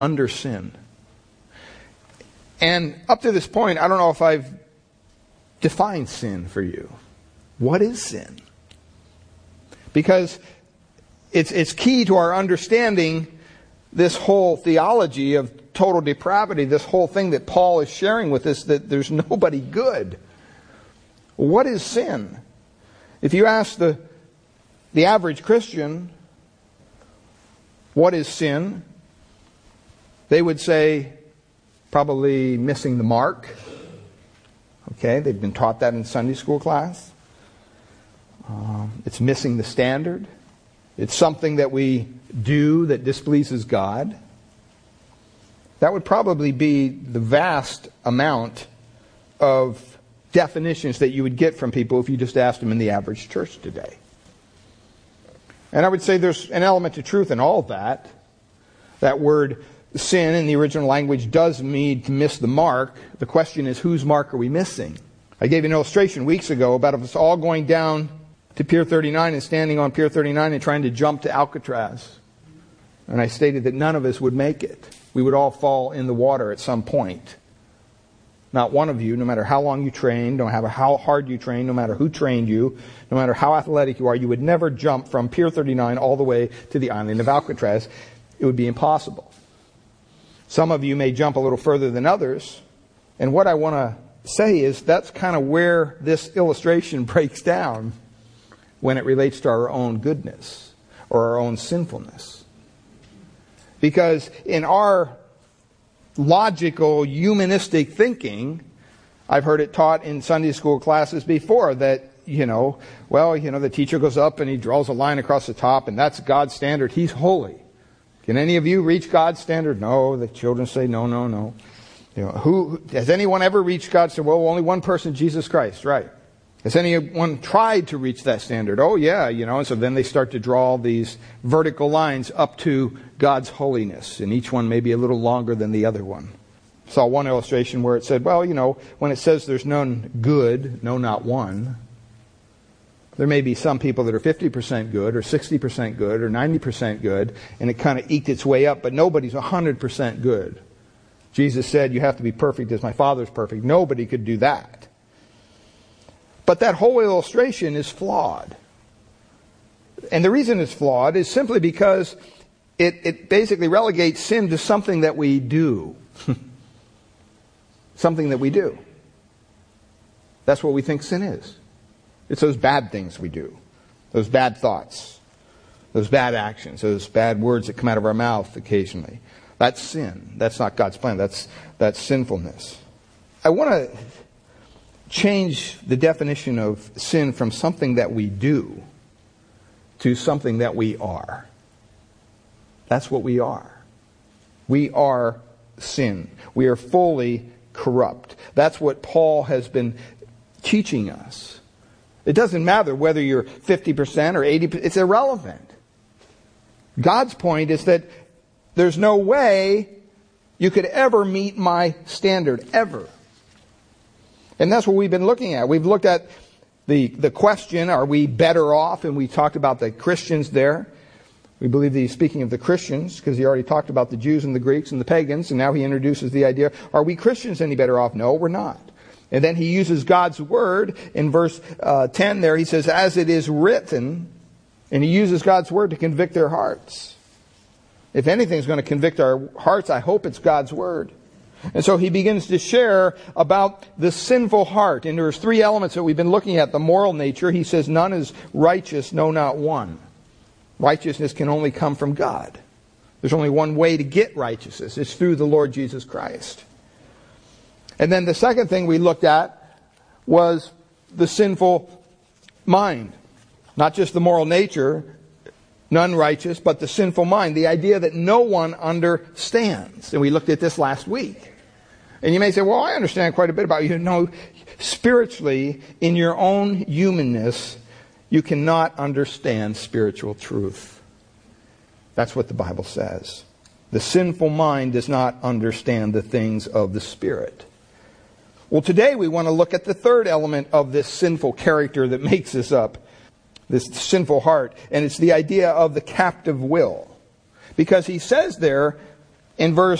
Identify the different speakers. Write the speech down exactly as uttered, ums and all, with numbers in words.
Speaker 1: under sin. And up to this point, I don't know if I've defined sin for you. What is sin? Because it's it's key to our understanding this whole theology of total depravity, this whole thing that Paul is sharing with us, that there's nobody good. What is sin? If you ask the the average Christian, what is sin? They would say, probably missing the mark. Okay, they've been taught that in Sunday school class. Um, it's missing the standard. It's something that we do that displeases God. That would probably be the vast amount of definitions that you would get from people if you just asked them in the average church today. And I would say there's an element of truth in all of that. That word sin in the original language does mean to miss the mark. The question is, whose mark are we missing? I gave an illustration weeks ago about us all going down to Pier thirty-nine and standing on Pier thirty-nine and trying to jump to Alcatraz. And I stated that none of us would make it. We would all fall in the water at some point. Not one of you, no matter how long you trained, no matter how hard you trained, no matter who trained you, no matter how athletic you are, you would never jump from Pier thirty-nine all the way to the island of Alcatraz. It would be impossible. Some of you may jump a little further than others. And what I want to say is that's kind of where this illustration breaks down when it relates to our own goodness or our own sinfulness. Because in our logical, humanistic thinking, I've heard it taught in Sunday school classes before that, you know, well, you know, the teacher goes up and he draws a line across the top and that's God's standard. He's holy. Can any of you reach God's standard? No. The children say no, no, no. You know, who has anyone ever reached God's standard? Well, only one person, Jesus Christ, right? Has anyone tried to reach that standard? Oh, yeah, you know, and so then they start to draw these vertical lines up to God's holiness, and each one may be a little longer than the other one. I saw one illustration where it said, well, you know, when it says there's none good, no, not one, there may be some people that are fifty percent good, or sixty percent good, or ninety percent good, and it kind of eked its way up, but nobody's one hundred percent good. Jesus said, you have to be perfect as my Father's perfect. Nobody could do that. But that whole illustration is flawed. And the reason it's flawed is simply because it, it basically relegates sin to something that we do. Something that we do. That's what we think sin is. It's those bad things we do. Those bad thoughts. Those bad actions. Those bad words that come out of our mouth occasionally. That's sin. That's not God's plan. That's, that's sinfulness. I want to change the definition of sin from something that we do to something that we are. That's what we are. We are sin. We are fully corrupt. That's what Paul has been teaching us. It doesn't matter whether you're fifty percent or eighty percent. It's irrelevant. God's point is that there's no way you could ever meet my standard, ever. And that's what we've been looking at. We've looked at the, the question, are we better off? And we talked about the Christians there. We believe that he's speaking of the Christians because he already talked about the Jews and the Greeks and the pagans. And now he introduces the idea, are we Christians any better off? No, we're not. And then he uses God's word in verse uh, ten there. He says, as it is written, and he uses God's word to convict their hearts. If anything's going to convict our hearts, I hope it's God's word. And so he begins to share about the sinful heart. And there's three elements that we've been looking at. The moral nature. He says, none is righteous, no, not one. Righteousness can only come from God. There's only one way to get righteousness. It's through the Lord Jesus Christ. And then the second thing we looked at was the sinful mind. Not just the moral nature, none righteous, but the sinful mind. The idea that no one understands. And we looked at this last week. And you may say, well, I understand quite a bit about you. No, spiritually, in your own humanness, you cannot understand spiritual truth. That's what the Bible says. The sinful mind does not understand the things of the Spirit. Well, today we want to look at the third element of this sinful character that makes us up. This sinful heart. And it's the idea of the captive will. Because he says there in verse